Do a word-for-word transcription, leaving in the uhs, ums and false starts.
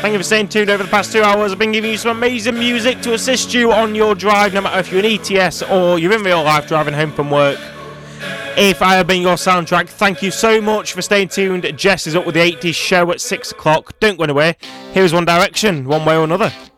Thank you for staying tuned over the past two hours. I've been giving you some amazing music to assist you on your drive, no matter if you're an E T S or you're in real life driving home from work. If I have been your soundtrack, thank you so much for staying tuned. Jess is up with the eighties show at six o'clock. Don't go anywhere. Here's One Direction, one way or another.